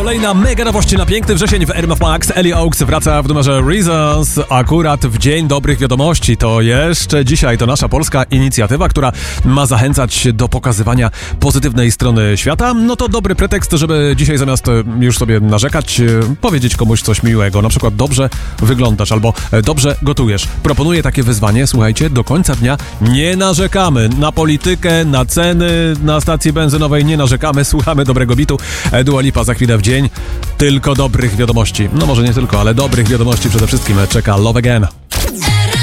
Kolejna mega nowość na piękny wrzesień w RMF Max. Ellie Oaks wraca w numerze Reasons akurat w Dzień Dobrych Wiadomości. To jeszcze dzisiaj to nasza polska inicjatywa, która ma zachęcać do pokazywania pozytywnej strony świata. No to dobry pretekst, żeby dzisiaj zamiast już sobie narzekać, powiedzieć komuś coś miłego. Na przykład dobrze wyglądasz albo dobrze gotujesz. Proponuję takie wyzwanie. Słuchajcie, do końca dnia nie narzekamy na politykę, na ceny, na stacji benzynowej nie narzekamy. Słuchamy dobrego bitu. Dua Lipa za chwilę w dzień. Tylko dobrych wiadomości. No może nie tylko, ale dobrych wiadomości przede wszystkim czeka Love Again.